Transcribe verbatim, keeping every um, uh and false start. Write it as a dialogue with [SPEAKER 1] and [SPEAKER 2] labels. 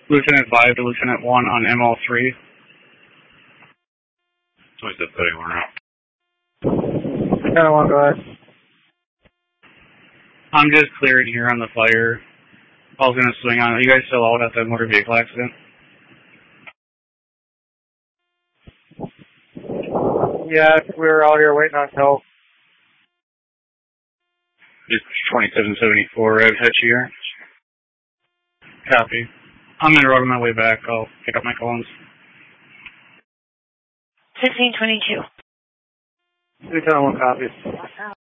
[SPEAKER 1] Lieutenant five to Lieutenant one on M L three.
[SPEAKER 2] twenty-seven thirty-one out.
[SPEAKER 3] Lieutenant one, go ahead.
[SPEAKER 1] I'm just cleared here on the fire. I was going to swing on it. You guys still out at the motor vehicle accident?
[SPEAKER 3] Yeah, we're out here waiting on help.
[SPEAKER 1] Just twenty-seven seventy-four, Rev Hitch here. Copy. I'm going to road on my way back. I'll pick up my Collins.
[SPEAKER 4] sixteen twenty-two.
[SPEAKER 3] Lieutenant one copies.